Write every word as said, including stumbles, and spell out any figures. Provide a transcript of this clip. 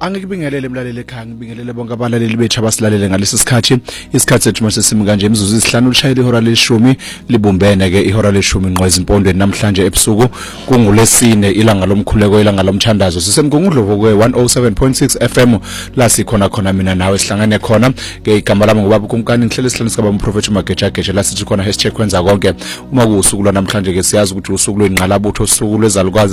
Angikubingelele emlaleli ekhaya ngibingelele bonke abalaleli bethu abasilalele ngalesi sikhathi isikhathi sethu mase simi kanje imizuzu isihlanu lishayile ihora leshumi libumbene ke ihora leshumi ngqwa izimpondweni namhlanje ebusuku kungulesine ilanga lomkhuleko ilanga lomthandazo sisemgungudlovu kwe one oh seven point six F M la sikhona khona mina nawe sihlangane khona ke igama lami ngubaba kuMkani ngihlele sihlanu sikaba umprofeti Mageja Geja la sithi khona hashtag kwenza konke uma kuusuku lwanamhlanje ke siyazi ukuthi usuku lwenqalabutho usuku lwezalukwazi